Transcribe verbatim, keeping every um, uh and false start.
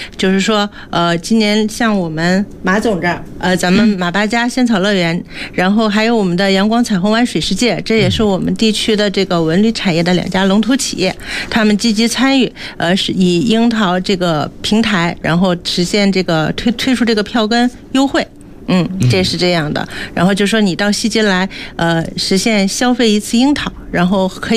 就是说，呃，今年像我们马总这儿，呃，咱们马八家仙草乐园，然后还有我们的阳光彩虹湾水世界，这也是我们地区的这个文旅产业的两家龙头企业，他们积极参与，呃，是以樱桃这个平台，然后实现这个推推出这个票根优惠。嗯，这是这样的。然后就说你到西京来，呃，实现消费一次樱桃，然后可以。